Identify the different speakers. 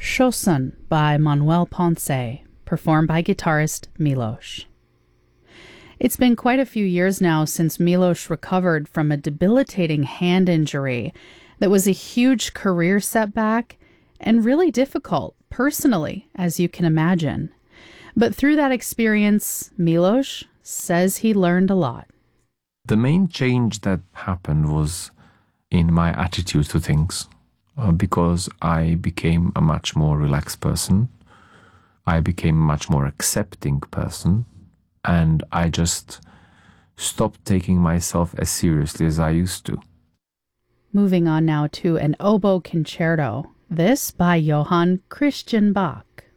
Speaker 1: Shosun by Manuel Ponce, performed by guitarist Milos. It's been quite a few years now since Milos recovered from a debilitating hand injury that was a huge career setback and really difficult personally, as you can imagine. But through that experience, Milos says he learned a lot.
Speaker 2: The main change that happened was in my attitude to things. Because I became a much more relaxed person. I became a much more accepting person. And I just stopped taking myself as seriously as I used to.
Speaker 1: Moving on now to an oboe concerto, this by Johann Christian Bach.